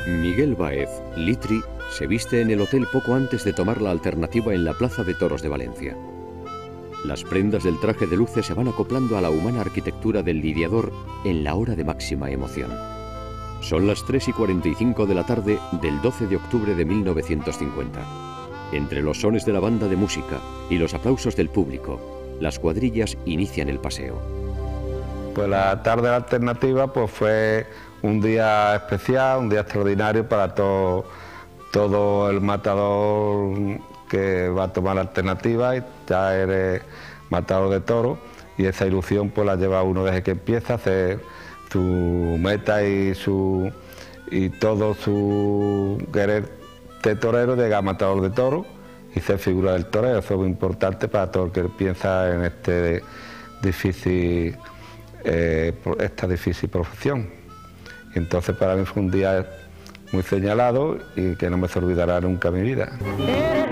Miguel Báez, Litri, se viste en el hotel poco antes de tomar la alternativa en la Plaza de Toros de Valencia. Las prendas del traje de luces se van acoplando a la humana arquitectura del lidiador en la hora de máxima emoción. Son las 3:45 de la tarde del 12 de octubre de 1950. Entre los sones de la banda de música y los aplausos del público, las cuadrillas inician el paseo. Pues la tarde de la alternativa pues fue un día especial, un día extraordinario para todo el matador que va a tomar la alternativa, y ya eres matador de toros, y esa ilusión pues la lleva uno desde que empieza a hacer su meta y todo su querer de torero, llega a matador de toros y ser figura del torero. Eso es muy importante para todo el que piensa en esta difícil profesión. Y entonces para mí fue un día muy señalado y que no me se olvidará nunca en mi vida.